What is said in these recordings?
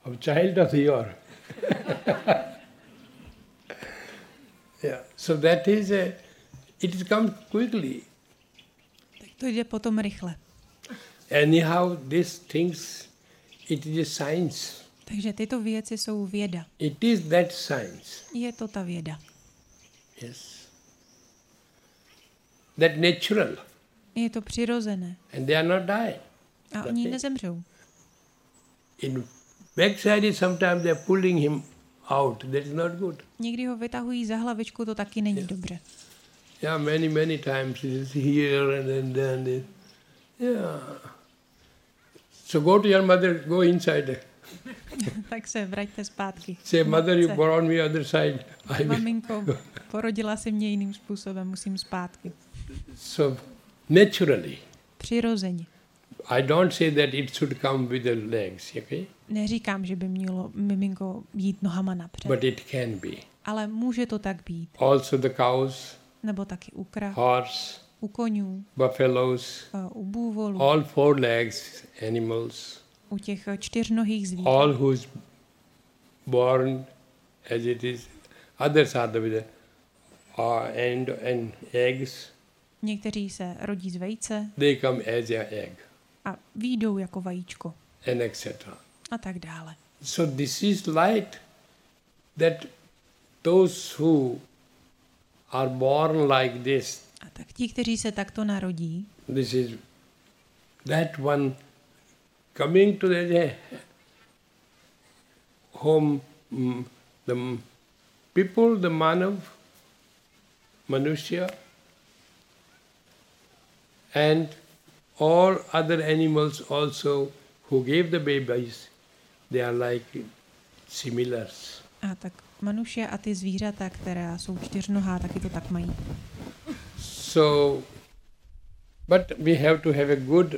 of child of your. Yeah. So that is it comes quickly. Tak to jde potom rychle. Anyhow, these things, it is science. Takže tyto věci jsou věda. It is that science. Je to ta věda. Yes. That natural. Je to přirozené. And they are not dying. A oni nezemřou. In backside, sometimes they are pulling him out. That is not good. Někdy ho vytahují za hlavičku, to taky není dobře. Yeah, many times it is here and then. Yeah. So go to your mother, go inside. Tak se vraťte zpátky. Say, mother, you brought me other side. Maminko, porodila si mě jiným způsobem, musím zpátky. So, naturally. Přirozeně. I don't say that it should come with the legs, okay? Neříkám, že by mělo miminko jít nohama napřed. But it can be. Ale může to tak být. Also the cows, Nebo taky u krav, horse, u konňů, buffaloes, u bůvolů, all four legs animals, u těch čtyřnohých zvířat. all who's born as it is, others are the and eggs, Někteří se rodí z vejce they come as a egg, a výjdou jako vajíčko and etc. a tak dále. So this is light that those who are born like this, A tak ti, kteří se takto narodí, this is that one coming to the home, the people, the Manushya, and all other animals also who gave the babies, they are like similars. a tak Manuše a ty zvířata, která jsou čtyřnohá, taky to tak mají. So, but we have to have a good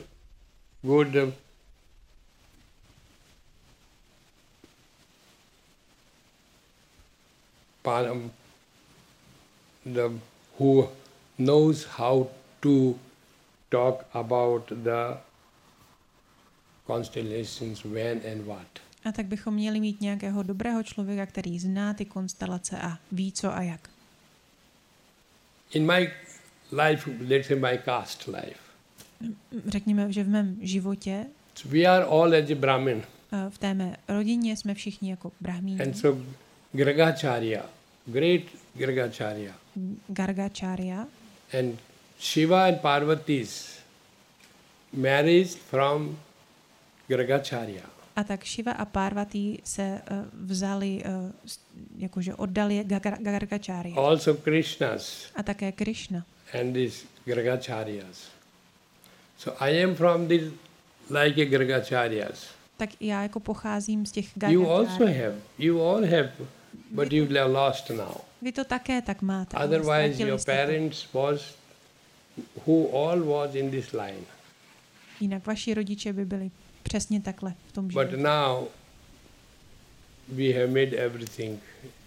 who knows how to talk about the constellations, when and what. A tak bychom měli mít nějakého dobrého člověka, který zná ty konstelace a ví co a jak. In my life, let's say my caste life, Řekněme, že v mém životě, we are all as a Brahmin. v té mé rodině jsme všichni jako brahmíni. And so Gargacharya, great Gargacharya, Gargacharya and Shiva and Parvati's marriage from Gargacharya. a tak Shiva a Parvati se vzali, jakože oddali Gargacharya. Also Krishna's A také Krishna. and these Gargacharyas. So I am from this like a Gargacharyas. Tak já jako pocházím z těch You also Gargacharya. have, you all have, but you have lost now. Vy to také tak máte. ale Otherwise ztratili your jste to. parents was, who all was in this line. Jinak vaši rodiče by byli přesně takhle v tom But životě. now we have made everything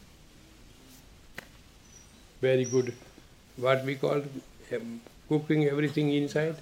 very good. What we call cooking everything inside?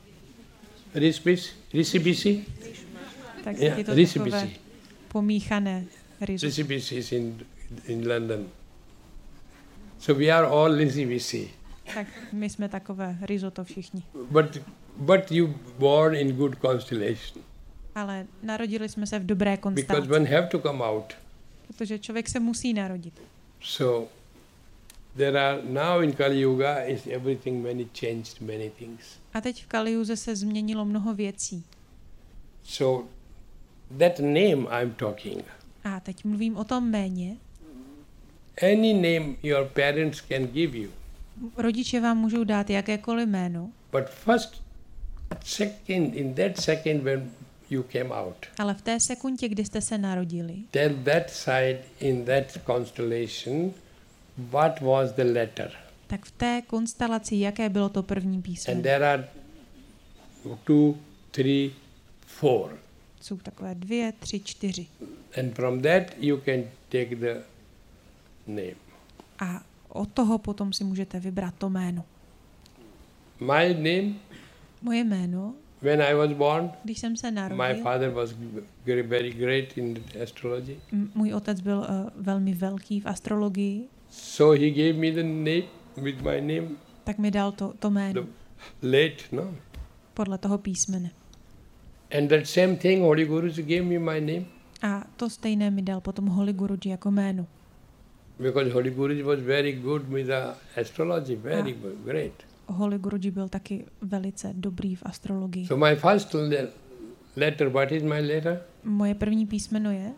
Recipe? Tak Yeah, je to recipe. takové pomíchané risotto. Recipes in London. So we are all recipe. Tak my jsme takové risotto všichni. But you born in good constellation. Ale narodili jsme se v dobré Because konstelaci, one have to come out. protože člověk se musí narodit. So there are now in Kali Yuga is everything changed many things. A teď v Kaliuze se změnilo mnoho věcí. So that name I'm talking. A teď mluvím o tom jméně. Any name your parents can give you. Rodiče vám můžou dát jakékoliv jméno, But first second, in that second when you came out, ale v té sekundě, kdy jste se narodili, tell that side in that constellation what was the letter. tak v té konstelaci, jaké bylo to první And písmeno. there are 2, 3, 4. Jsou takové 2, 3, 4. And from that you can take the name. A od toho potom si můžete vybrat to jméno. My name Moje jméno When I was born, Když jsem se my narodil, father was very great in astrology. Můj otec byl velmi velký v astrologii, So he gave me the name with my name, tak mi dal to jméno late, no? podle toho písmene. And that same thing, Holy Guruji gave me my name. A to stejné mi dal potom Holy Guruji jako jméno. Because Holy Guruji was very good with the astrology, very good, great. Holy Guruji byl taky velice dobrý v astrologii. So my first letter, what is my letter? Moje první písmeno je?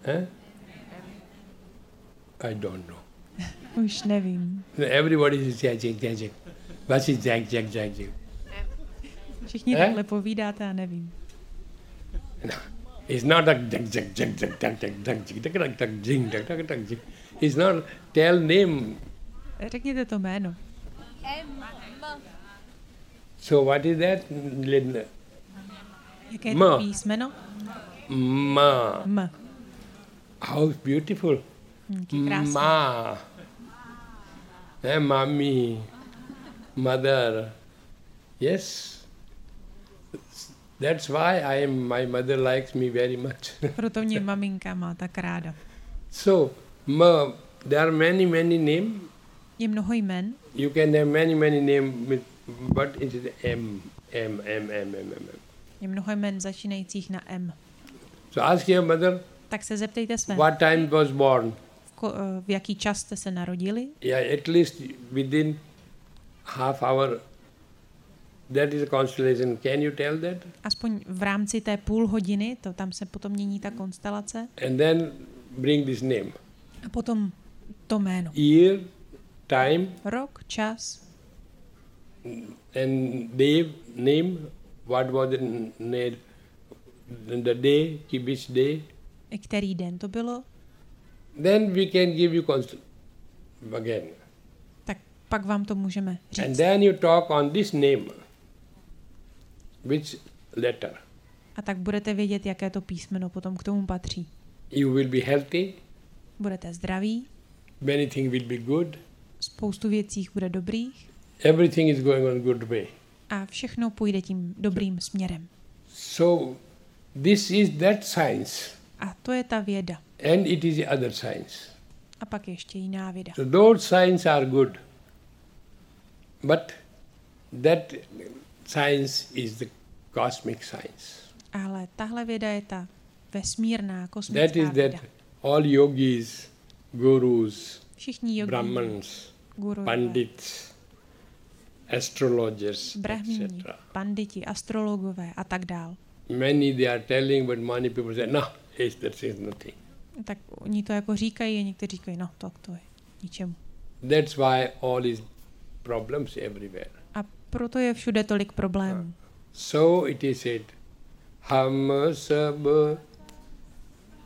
I don't know. Už nevím. Everybody is Jack. What is Jack? Všichni takhle povídáte a nevím. No, it's not like Jack. It's not tell name. Řekněte to jméno. So what is that? Jaké je to písmeno? Ma. M. How beautiful. Krásný. Ma. Mommy. Mother. Yes. That's why my mother likes me very much. Proto mě maminka má tak ráda. So, there are many names. Je mnoho jmen. You can have many names, but it is M. Je mnoho jmen začínajících na M. So ask your mother, Tak se zeptejte své. what time was born? V jaký čas jste se narodili? Yeah, at least within half hour. That is a constellation. Can you tell that? Aspoň v rámci té půl hodiny, to tam se potom mění ta konstelace. And then bring this name. A potom to jméno. Year, time, Rok, čas and day, name. What was the day, which day? který den to bylo. Then we can give you again. Tak pak vám to můžeme říct. And then you talk on this name. Which letter? A tak budete vědět, jaké to písmeno potom k tomu patří. You will be healthy. Budete zdraví. Many things will be good. Spoustu věcí bude dobrých. Everything is going on good way. A všechno půjde tím dobrým směrem. So, this is that science. A to je ta věda. And it is the other science. A pak ještě jiná věda. So those science are good. But that science is the cosmic science. Ale tahle věda je ta vesmírná, kosmická That is věda. that all yogis, gurus, Všichni jogíni, brahmans, gurové, pandits, astrologers, brahmini, etc. panditi, astrologové a tak dál. Many they are telling, but many people say, no, that is nothing. Tak oni to jako říkají a někteří říkají, no to je ničemu. That's why all is problems everywhere. A proto je všude tolik problémů. So it is said, Ham sab